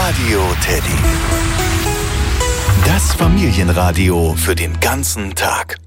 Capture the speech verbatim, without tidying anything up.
Radio Teddy. Das Familienradio für den ganzen Tag.